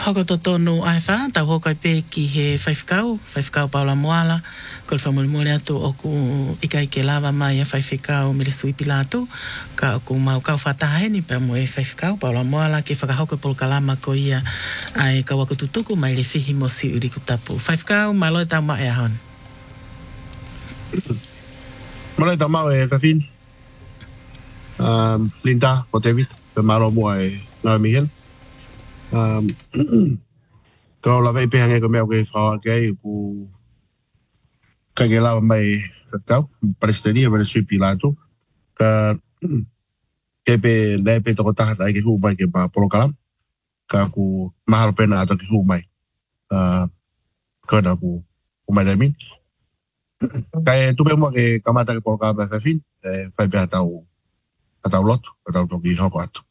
Hoko to tonu ai wha, tau hokai pe ki he whaifkau paula moala, ko le whamulimole atu o ku ikai ke lava mai e whaifkau me le sui pilatu, ka o ku mau kau whataheni pe mo e whaifkau paula moala ke whakahoko polo kalama ko ia ai ka wako tutuku mai le fihi mo si uri kutapu. Whaifkau, malo e tau mai ahon. Malo e tau mau e kawhin. Linda, ko David, pe malo mua e Naomi Hill. Ko la vei pehange ko mea ke whaua kei ku kai ke lawa mai whakau, Palestini e wale sui pilatu. Ka ke pe le pe toko tahata ai ke hu mai ke ma polokalam. Ka ku mahalo pena ato ke hu mai. Ko na ku mai le min. Kai tupe mua ke kamata ke polokalam e whawhin, whai pe atau lotu, atau toki hoko atu.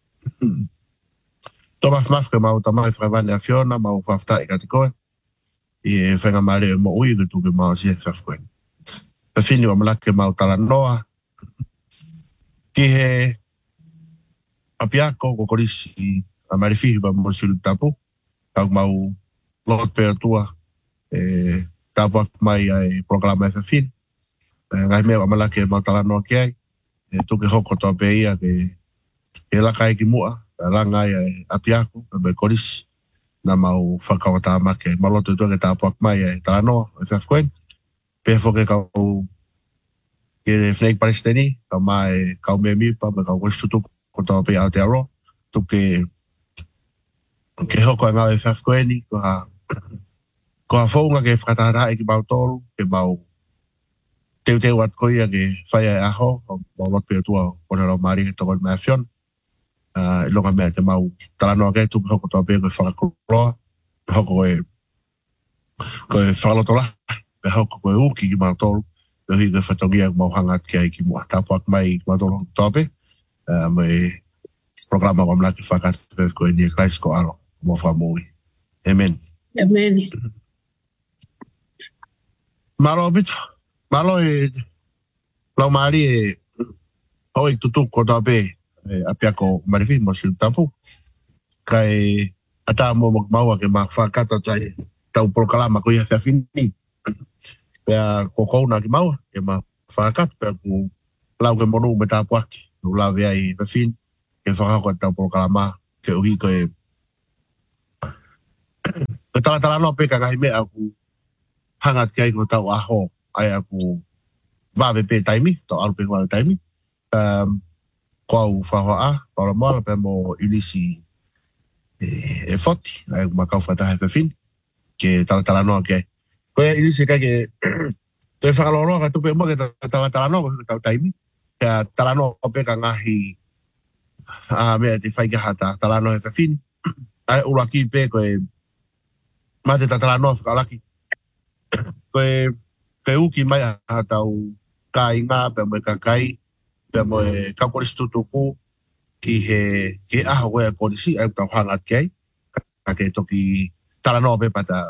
Toma maf ke mau tamai whakavane a Fiona, mau whafta i katikoe. I whenga maare e mo ui ke tuke mau si e whafkoe. Pawhini o malake mau tala noa. Ki he apiako ko korisi a marifihi ba mo sulu tapu. Kau mau lot pe atua tapu ak mai ai proklama e whawhini. Ngai mea o malake mau tala noa ki ai. Tuke hoko toa pe ia ke lakai ki mua. Rangai ai apiako be korisi. Na mau whakawata make maloto tua ke tapu ak mai ai tala noa e whafkoe. Pe foke kau ke Snake Palestini, kau mai kau me mipa, me kau kostutu ko tau pe Aotearoa, tu ke hoko e ngau e whafkoeni, ko ha whaunga ke whakatahara e ki mau tolu, ke mau teu at koia ke whaia e aho, mau lot pe tua o rero maari ke toko mea whion, ilonga mea te mau talanoa ke tu ke hoko tau pe koe whakakuroa, hoko koe whakalotola, pe hoko koe uki ki mau tolu, ke hui ke whatongia mau hangat ki ai ki mua tapu ak mai ki mau tolu tope, mai programa ko mlaki whakat koe ni e Christ ko alo, mo whamui. Amen. Amen. Malo bit, malo e lau maari e hoi tutu ko tope apia ko marifi mo silu tapu, kai ata mo maua ke ma whakata tai tau proklama ko ia whiawhini. Pea ko kouna ki maua, ke ma whakat, pea ku lau ke monu me tapu aki, nu lau vea i whiawhini, ke whakako tau proklama, ke uhi koe. Ke tala no pe ka ngai me aku hangat kai ko tau aho, ai aku wawe pe taimi, tau alu pe wawe taimi. Ko au whahoa, paula moala pe mo ilisi e foti, ai makau whatahe whiawhini, ke tala no ke. Koe ilisi kai ke te whakaloroa ka tupe mo ke tala no ko tau taimi. Ke tala no pe ka ngahi mea te whaike hata tala no he whiawhini. Ai uraki pe koe mate tala no whakalaki. Koe uki mai a tau ka inga pe mo e kakai, pe mo e kaporis tutuku ki aho koe a korisi ai tau hangat kei. Ka ke toki tala no pe pata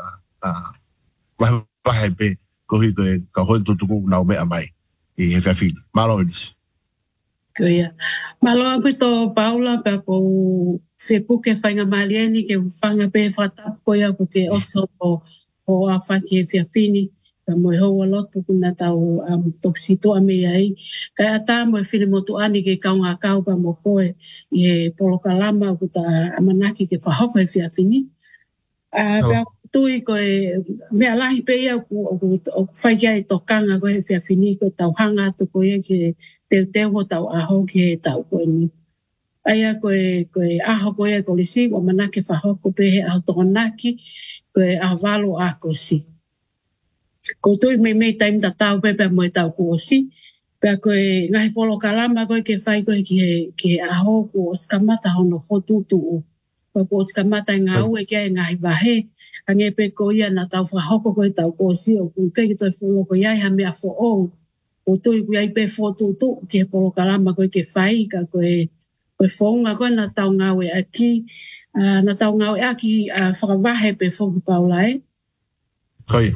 wahe pe kohi koe ka hoi tutuku nau mea mai i he whiawhini. Malo enis. Kuia. Malo aku to Paula pe ko se puke whainga malieni ke whanga pe whatapu koe aku ke oso o a whaki e whiawhini. Ka moe hoa lotu kuna tau toksito a mea ai. Ka ata moe whine motu ani ke kaunga kau pa mo koe i he polokalama ku ta amanaki ke whahoko e whiawhini. Pea tui koe mea lahi pe ia ku whaiki ai tokanga koe he whiawhini koe tau hanga atu koe ke teu ho tau aho ki he tau koe ni. Aia koe aho koe ko lisi wa manake whahoko pe he aho tokonaki koe aho walo a kosi. Ko tui me taim ta tau pepe mo e tau ko osi. Pea koe ngahi polo kalama koe ke whai koe ki he aho ko oskamata hono fotutu. Koe ko oskamata ngā ue kia e ngahi wahe. Ange pe ko ia na tau whahoko koe tau ko osi o ku kei ki toi fulo ko iai ha mea fo ou. Ko tui ku iai pe fotutu ki he polo kalama koe ke whai ka koe whaunga koe na tau ngā ue aki. Na tau ngā ue aki whakawahe pe whoki paulai. Koi.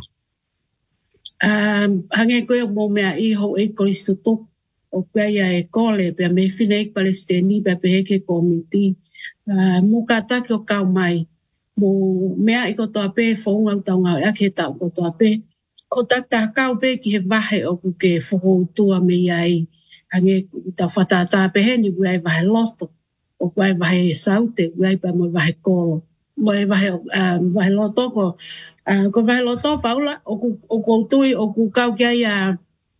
Hange koe mo mea I ho e koristutu o pia ia e kole pia me whine e Palestini pia pe heke komiti. Muka taki o kau mai mo mea I ko toa pe whaunga utaunga ea ke tau ko toa pe. Ko tata kau pe ki he wahe o ku ke whakoutua me iai hange tau whatata pe he ni wai wahe loto o wai wahe saute wai pa mo wahe kolo. Wai wahe loto ko wahe loto paula o koutui o ku kau kia ia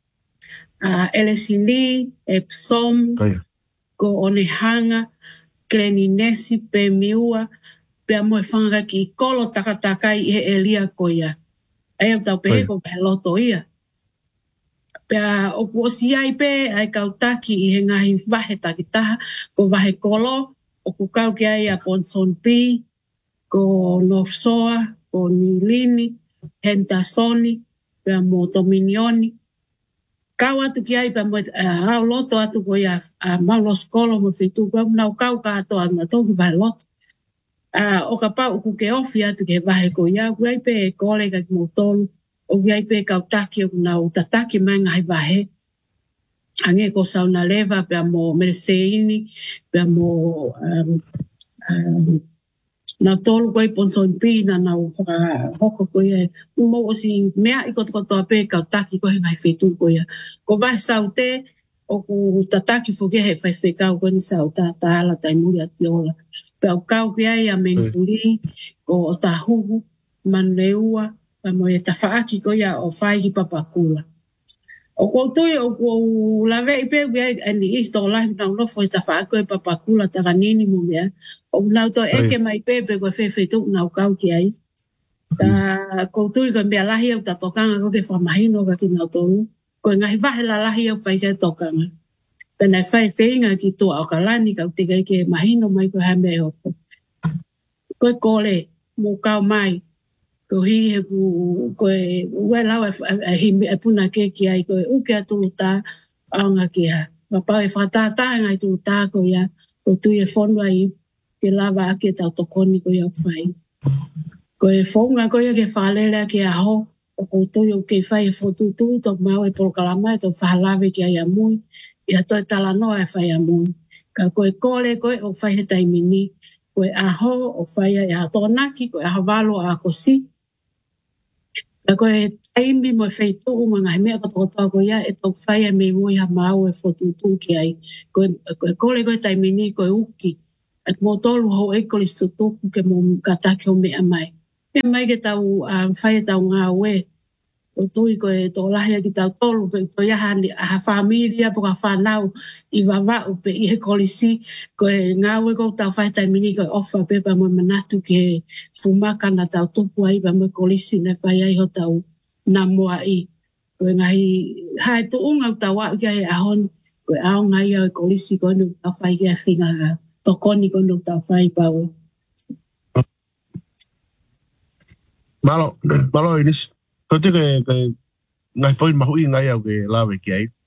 Elesili, Epsom, ko Onehanga, Gleninesi, pe miua, pe mo whanga ki kolo takatakai I he elia ko ia. Ai au tau pehe ko pehe loto ia. Pea o ku osi ai pe ai kau taki I he ngahi wahe takitaha ko wahe kolo o ku kau ki ai a Ponsonby ko North Shore ko Nilini Hentasoni pea mo Dominioni kau atu ki ai pea mo au loto atu ko ia malo skolo mo fitu ko nau kau ka ato a matoki wahe loto o ka pau ku ke ofi atu ke wahe ko ia ku ai pe kole ka ki mo tolu o ki ai pe kau taki o nau tataki mai ngai wahe ange ko sauna leva pea mo Mereseini pea mo na tolu koe Ponsonby na nau hoko koe mo o si mea I koto pe kau taki koe ngai whetu koe ko wahe saute o ku tataki fuke he whaiwhekau koe ni sau tātala tai muri ati ola pe au kau pia I a Menguri o Tahuhu Manureua pa mo e tawhaaki koe o whai hi papakula o koutui o kou lawe I pe koe ani I tō lahi nau lofo I tawhaaki koe papakula taka nini mo mea o nau tō eke mai pe koe whewhetu nau kau ki ai ta koutui koe mea lahi au ta tokanga koe ke whamahino ka ki nau tōnu koe ngahi wahe la lahi au whai ke tokanga pena whai whenga ki tō au kalani kau te kai ke mahino mai koe hame hoko koe kore mo kau mai ko hi he ku koe ue lau e puna ke ki ai koe uke atu ta aonga ki ha mapau e whatata ngai tu ta ko ia ko tu e whonu ai ke lava ake tau tokoni ko ia whai koe whonga ko ia ke whalele ke aho o ko tu o ke whai e whotutu to mau e polokalama e to whahalawe ki ai amui ia to e talanoa e whai amui ka koe kore koe o whai he taimini koe aho o whai e atonaki koe aho walo a kosi ka koe taimi mo whaitu uma ngai mea katokotoa ko ia e tau whai e me mui ha mau e whotutu ki ai koe kore koe taimini koe uki at mo tolu ho e kolistu tuku ke mo katake o mea mai me mai ke tau whai e tau ngā ue o tui koe tō lahi ki tau tolu pe to iaha ni a familia po ka whanau I wawau pe I he kolisi koe ngā ue ko tau whai taimini koe ofa pe pa mo manatu ke fumaka na tau tupu ai pa mo kolisi na whai ai ho tau na mua I koe ngahi hae tu unga tau wau kia he ahon koe ao ngai au kolisi koe nu tau whai kia whinga tokoni koe nu tau whai pau Malo inis ko te ke ngai poi mahui ngai au ke lawe ki ai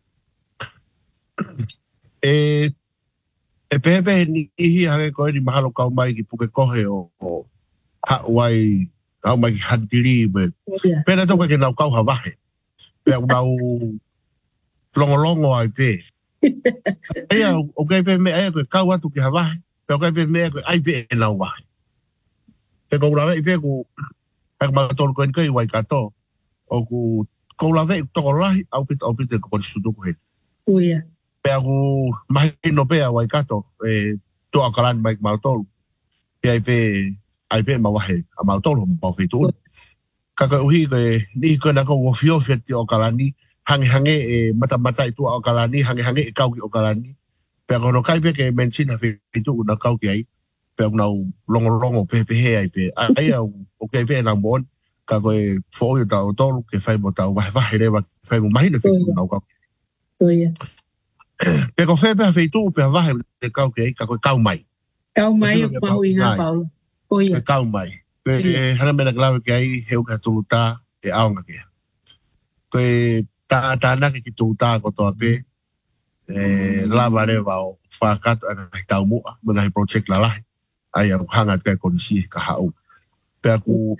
e pepe ni ihi hake koe ni mahalo kau mai ki puke kohe o hawai kau mai ki hantiri pena toka ke nau kau hawahe pe au nau longo ai pe ea o kai pe me ea koe kau atu ki hawahe pe o kai pe me ea koe ai pe e nau wahe pe kou lawe I pe ku Ak matol ko kai wai kato o ku ko la ve to lahi au pite ko sudu ko he. Uia. Pe aku mai no pe wai kato to akalan mai matol. Pe ai pe ma wahe a matol mo fitu. Ka ka uhi ko ni ko na ko fio feti o kalani hange mata itu o kalani hange kau ki o kalani. Pe ko no kai pe ke mention fitu na kau ki ai. Pe nau longo pe he ai pe ai au o ke pe na bon ka koe fo yo tau tolu ke fai mo tau vai vai rewa fai mo mai na fitu nau ka Oia pe ko fe pe fitu pe vai te kau ke ka koe kau mai o mahu inga Paulo oia kau mai pe hana mena klawe ke ai heu ka tuluta e aonga ke koe ta na ke ki tuluta ko toa pe lava rewa o whakato a kau mua mga hi project la lahi ai au hangat kai konisi ka hau pe aku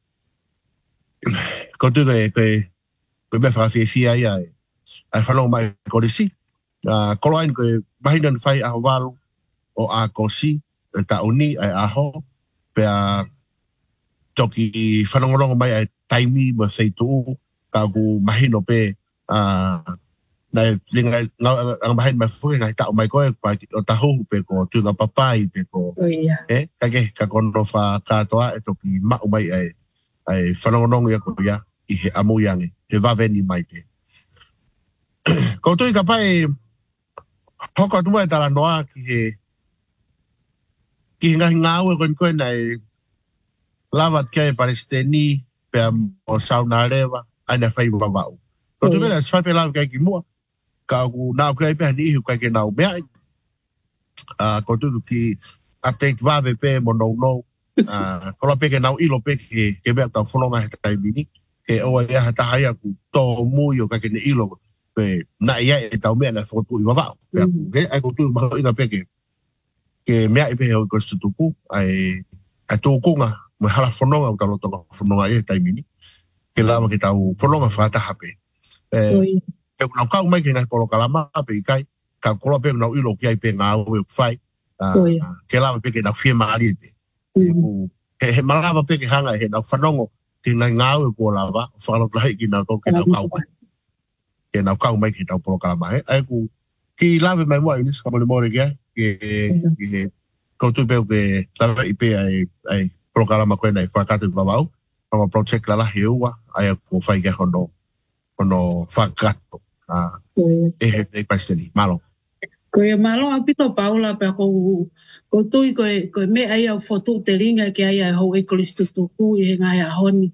ko tu ke be fa fi ai whanau mai konisi ko lain ke mahinan fai a walu o a kosi ta uni ai aho pea toki whanongorongo mai ai taimi ma feitu ka ku mahino pe nai linga ang mahin mai fuki ngai tau mai koe pa o tahu pe ko tunga papai pe ko kage ka kono fa ka toa e toki ma mai ai whanongorongo ia ko ia i he amu yangi he vaveni mai pe ko tui ka pai hoko tua e tala noa ki ngahi ngāu e koe nai lavat kia e Palestini pe o sauna rewa aina whai wawau. Ko tu mena swai pe lau kai ki mua ka ku nau kia pe hani ihu kai ke nau mea ko tu ki update vave pe mo nou ko la pe ke nau ilo pe ke mea tau whanonga he tai mini ke oa ia hata hai aku tō mui o kai ke ne ilo pe na ia e tau mea na whotu i wawau. Ke ai ko tu maho ina pe ke mea i pe heo ko stutuku ai tōkunga mo hala whanonga o talo tonga whanonga e tai mini ke lawa ke tau whanonga whata hape e nau kau mai ke ngai polo kalama pe i kai ka kola pe nau ilo ki ai pe ngā ue whai ke lawa pe ke nau whia maari pe he malawa pe ke hanga he nau whanongo ke ngai ngā ue kua lawa whakaloklahi ki nau tō ke nau kau mai ke nau kau mai ke tau polo kalama ai ku ki lawe mai mua inis ka mole more ke koutu peo ke lawa i pe ai programa koe nei whakatu wawau ma project lala he ua ai ko whai ke hono whakatu e Palestini malo koe malo apito Paula pe ko tui koe me ai au fotu te ringa ke ai hou e kolistu tuku i ngai a honi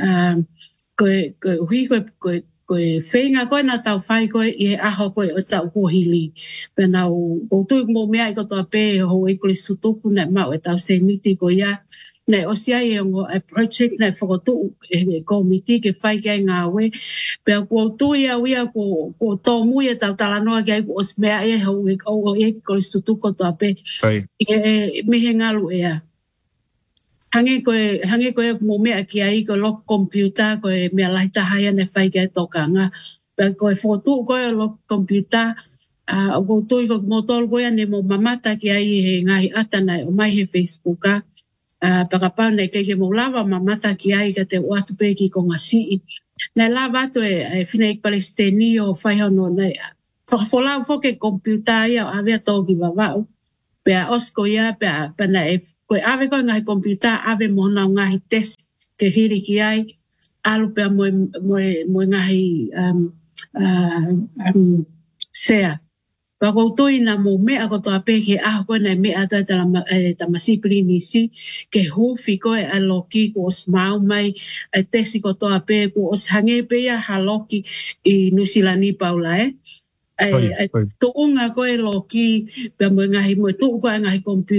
koe hui koe whenga koe na tau whai koe i he aho koe o tau kuhili. Pena o tui mō mea i kotoa pē ho e kore sutuku nei mau e tau se miti ko ia. Nei o sia e ngo a project nei whakotu e komiti ke whai kia ngā we. Pea kua tui au ia ko tō mui e tau talanoa kia ko os mea e ho e kore sutuku kotoa pē. Mehe ngalu ea. Hange koe mo mea ki ai ko lok computer ko mea lai tahaya ne whai kia tokanga. Pea koe whotu koe lok computer o ko tui ko motol koe ne mo mamata ki ai he ngahi atanai o mai he Facebooka. Pakapau nei kei ke mo lava mamata ki ai ka te watu pe ki ko ngasi. Nei lava atu e whina Palestini o whai hono nei. Whakafolau whoke computer ia o awea tōki wawau. Pea osko ia pea pana e koe ave koe ngahi computer ave mona o ngahi test ke hiri ki ai alu pea moe ngahi sea. Pa koutoi na mo mea kotoa pe ke aho koe nei mea toi tamasipiri nisi ke hufi koe a loki ko os mau mai tesi kotoa pe ko os hange pe ia haloki i Nusilani Paula tuunga koe loki pea moe ngahi moe tuu koe ngahi computer